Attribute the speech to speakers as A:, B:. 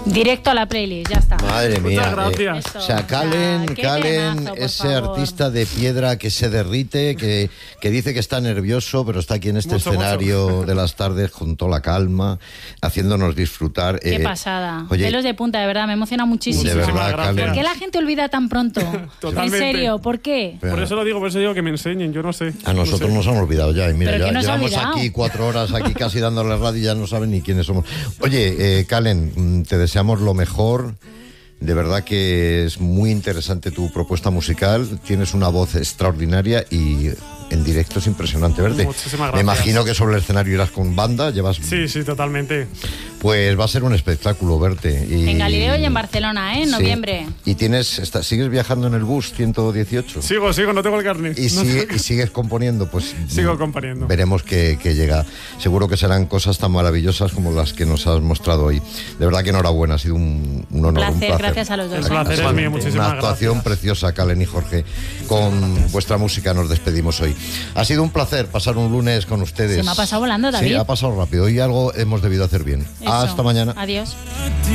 A: Directo a la playlist, ya está.
B: Madre mía.
C: Muchas gracias.
A: Eso,
B: O sea, Calen,
A: qué temazo, por
B: ese
A: favor.
B: artista de piedra que se derrite, que dice que está nervioso, pero está aquí en este
C: Mucho,
B: escenario de las tardes con toda la calma, haciéndonos disfrutar.
A: Qué pasada.
B: Oye,
A: Pelos de punta, de verdad, me emociona muchísimo.
B: de verdad,
C: gracias.
B: Calen.
A: ¿Por qué la gente olvida tan pronto?
C: Totalmente.
A: En serio, ¿por qué?
C: Por eso digo que me enseñen, yo no sé.
B: A nosotros
C: No
B: nos han olvidado ya, y mira,
A: ¿Pero
B: ya
A: qué nos ha
B: llevamos
A: olvidado?
B: aquí 4 horas aquí casi dándole radio y ya no saben ni quiénes somos. Oye, Calen, te deseamos lo mejor. De verdad que es muy interesante tu propuesta musical, tienes una voz extraordinaria y en directo es impresionante verte.
C: Muchísimas
B: Me
C: gracias.
B: imagino que sobre el escenario irás con banda, llevas...
C: Sí, totalmente.
B: Pues va a ser un espectáculo verte. Y...
A: En Galileo y en Barcelona, ¿eh? En
B: Sí.
A: noviembre.
B: Y sigues viajando en el bus 118.
C: Sigo, no tengo el carnet.
B: Y sigues componiendo, pues
C: Sigo componiendo.
B: veremos que llega. Seguro que serán cosas tan maravillosas como las que nos has mostrado hoy. De verdad que enhorabuena, ha sido un honor, un placer.
A: Gracias a los dos.
C: El placer es mío, muchísimas
B: Una actuación
C: gracias.
B: preciosa, Calen y Jorge. Con vuestra música nos despedimos hoy. Ha sido un placer pasar un lunes con ustedes.
A: Se me ha pasado volando, David.
B: Sí, ha pasado rápido. Hoy algo hemos debido hacer bien.
A: Eso.
B: Hasta mañana.
A: Adiós.